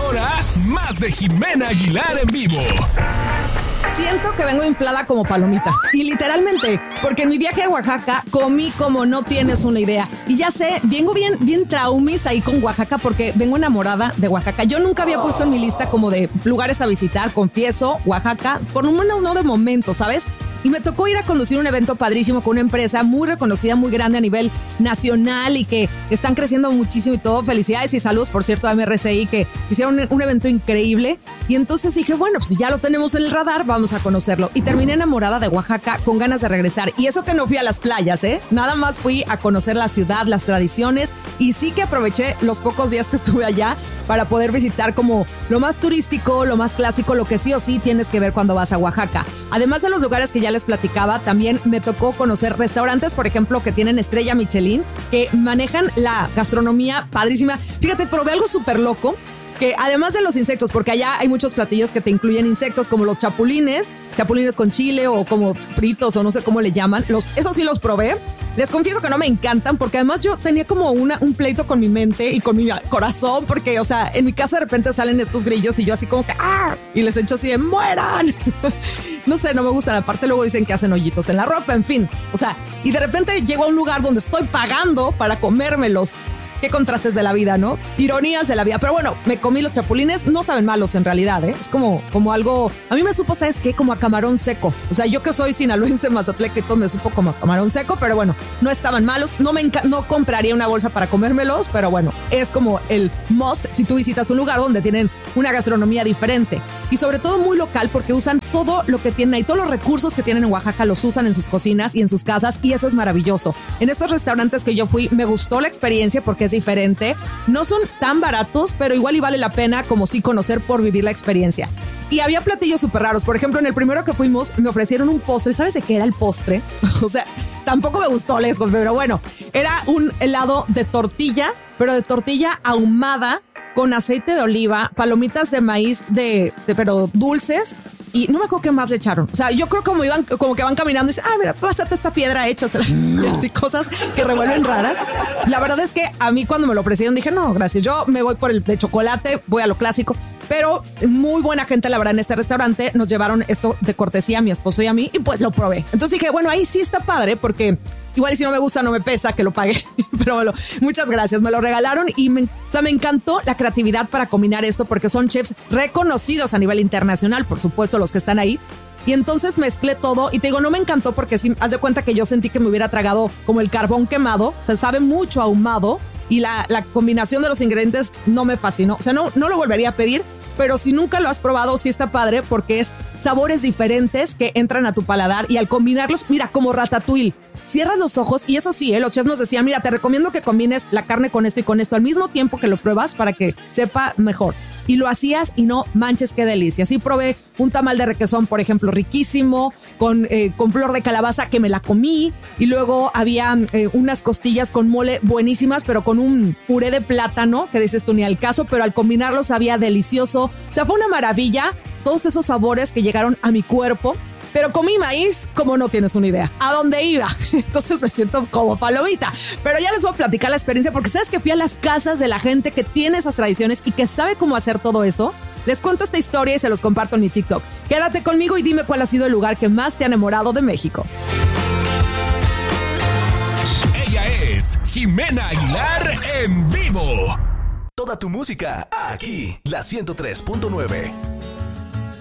ahora, más de Jimena Aguilar en vivo. Siento que vengo inflada como palomita. Y literalmente, porque en mi viaje a Oaxaca comí como no tienes una idea. Y ya sé, vengo bien traumis ahí con Oaxaca porque vengo enamorada de Oaxaca. Yo nunca había puesto en mi lista como de lugares a visitar, confieso, Oaxaca, por lo menos no de momento, ¿sabes? Y me tocó ir a conducir un evento padrísimo con una empresa muy reconocida, muy grande a nivel nacional y que están creciendo muchísimo y todo. Felicidades y saludos, por cierto, a MRCI, que hicieron un evento increíble. Y entonces dije, bueno, pues ya lo tenemos en el radar, vamos a conocerlo. Y terminé enamorada de Oaxaca con ganas de regresar. Y eso que no fui a las playas, ¿eh? Nada más fui a conocer la ciudad, las tradiciones. Y sí que aproveché los pocos días que estuve allá para poder visitar como lo más turístico, lo más clásico, lo que sí o sí tienes que ver cuando vas a Oaxaca. Además de los lugares que ya les platicaba, también me tocó conocer restaurantes, por ejemplo, que tienen estrella Michelin, que manejan la gastronomía padrísima. Fíjate, probé algo súper loco, que además de los insectos, porque allá hay muchos platillos que te incluyen insectos, como los chapulines con chile o como fritos o no sé cómo le llaman. Esos sí los probé. Les confieso que no me encantan porque además yo tenía como un pleito con mi mente y con mi corazón porque, o sea, en mi casa de repente salen estos grillos y yo así como que ¡ah! Y les echo así de ¡mueran! No sé, no me gustan. Aparte luego dicen que hacen hoyitos en la ropa, en fin. O sea, y de repente llego a un lugar donde estoy pagando para comérmelos. Qué contrastes de la vida, ¿no? Ironías de la vida. Pero bueno, me comí los chapulines. No saben malos en realidad, ¿eh? Es como algo... A mí me supo, ¿sabes qué? Como a camarón seco. O sea, yo que soy sinaloense, mazatleco, me supo como a camarón seco. Pero bueno, no estaban malos. No compraría una bolsa para comérmelos. Pero bueno, es como el must si tú visitas un lugar donde tienen una gastronomía diferente. Y sobre todo muy local porque usan todo lo que tienen ahí. Todos los recursos que tienen en Oaxaca los usan en sus cocinas y en sus casas. Y eso es maravilloso. En estos restaurantes que yo fui, me gustó la experiencia porque es diferente. No son tan baratos, pero igual y vale la pena como sí conocer por vivir la experiencia. Y había platillos súper raros. Por ejemplo, en el primero que fuimos me ofrecieron un postre. ¿Sabes de qué era el postre? O sea, tampoco me gustó, lejos, pero bueno, era un helado de tortilla, pero de tortilla ahumada con aceite de oliva, palomitas de maíz pero dulces. Y no me acuerdo qué más le echaron. O sea, yo creo como que van caminando y dicen, mira, pásate esta piedra, échasela. Y así cosas que revuelven raras. La verdad es que a mí cuando me lo ofrecieron dije, no, gracias. Yo me voy por el de chocolate, voy a lo clásico. Pero muy buena gente, la verdad, en este restaurante. Nos llevaron esto de cortesía a mi esposo y a mí y pues lo probé. Entonces dije, bueno, ahí sí está padre porque igual si no me gusta no me pesa que lo pague. Pero bueno, muchas gracias, me lo regalaron y me encantó la creatividad para combinar esto porque son chefs reconocidos a nivel internacional, por supuesto los que están ahí. Y entonces mezclé todo y te digo, no me encantó porque sí, haz de cuenta que yo sentí que me hubiera tragado como el carbón quemado. O sea, sabe mucho ahumado y la combinación de los ingredientes no me fascinó. O sea, no lo volvería a pedir. Pero si nunca lo has probado, sí está padre porque es sabores diferentes que entran a tu paladar y al combinarlos, mira, como ratatouille. Cierras los ojos y eso sí, los chefs nos decían, mira, te recomiendo que combines la carne con esto y con esto al mismo tiempo que lo pruebas para que sepa mejor. Y lo hacías y no manches, qué delicia. Sí probé un tamal de requesón, por ejemplo, riquísimo, con flor de calabaza que me la comí. Y luego había unas costillas con mole buenísimas, pero con un puré de plátano, que dices tú ni al caso, pero al combinarlos sabía delicioso. O sea, fue una maravilla todos esos sabores que llegaron a mi cuerpo. Pero comí maíz como no tienes una idea. ¿A dónde iba? Entonces me siento como palomita. Pero ya les voy a platicar la experiencia porque sabes que fui a las casas de la gente que tiene esas tradiciones y que sabe cómo hacer todo eso. Les cuento esta historia y se los comparto en mi TikTok. Quédate conmigo y dime cuál ha sido el lugar que más te ha enamorado de México. Ella es Jimena Aguilar en vivo. Toda tu música aquí, la 103.9.